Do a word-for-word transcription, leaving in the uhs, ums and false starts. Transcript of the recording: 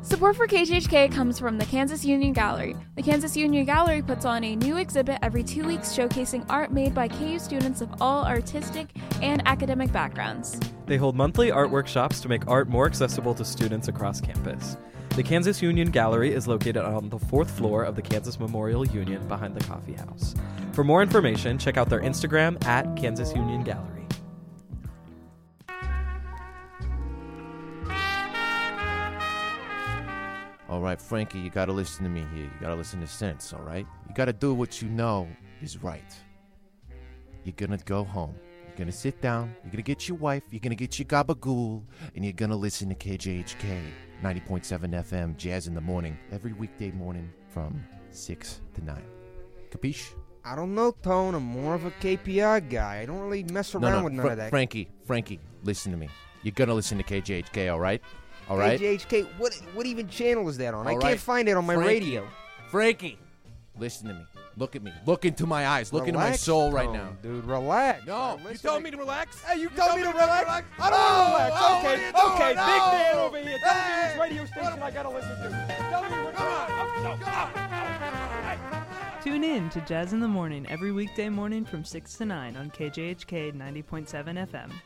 Support for K G H K comes from the Kansas Union Gallery. The Kansas Union Gallery puts on a new exhibit every two weeks showcasing art made by K U students of all artistic and academic backgrounds. They hold monthly art workshops to make art more accessible to students across campus. The Kansas Union Gallery is located on the fourth floor of the Kansas Memorial Union behind the coffee house. For more information, check out their Instagram at Kansas Union Gallery. All right, Frankie, you got to listen to me here. You got to listen to sense, all right? You got to do what you know is right. You're going to go home. You're going to sit down. You're going to get your wife. You're going to get your gabagool. And you're going to listen to K J H K ninety point seven F M, Jazz in the Morning, every weekday morning from six to nine. Capiche? I don't know, Tone. I'm more of a K P I guy. I don't really mess around no, no, with none Fra- of that. Frankie, Frankie, listen to me. You're going to listen to K J H K, all right? All right? K J H K, what what even channel is that on? All I right. can't find it on my Frankie, radio. Frankie, listen to me. Look at me. Look into my eyes. Look into my Relax, soul right Tone, now. Dude, relax. No, Now, you listen told to- me to relax. Hey, you, You told me to relax? I don't Oh, want to relax. oh, okay, what are you doing? okay, big No. man over here. Tell me Hey. which radio station I gotta listen to. Tell me what. Come on. No, Come no. Tune in to Jazz in the Morning every weekday morning from six to nine on K J H K ninety point seven F M.